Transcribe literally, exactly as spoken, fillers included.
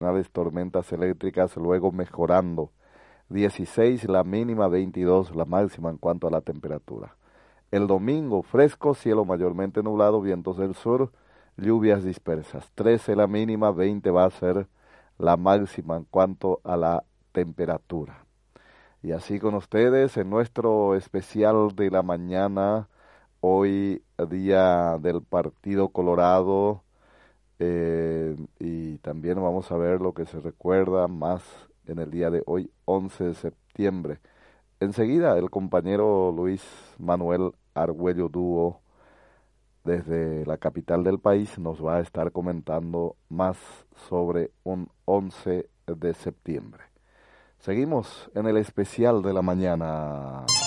ocasionales tormentas eléctricas, luego mejorando. dieciséis la mínima, veintidós la máxima en cuanto a la temperatura. El domingo fresco, cielo mayormente nublado, vientos del sur, lluvias dispersas. trece la mínima, veinte va a ser la máxima en cuanto a la temperatura. Y así con ustedes en nuestro especial de la mañana, hoy día del Partido Colorado, eh, y también vamos a ver lo que se recuerda más en el día de hoy, once de septiembre. Enseguida el compañero Luis Manuel Argüello Dúo, desde la capital del país, nos va a estar comentando más sobre un once de septiembre. Seguimos en el especial de la mañana.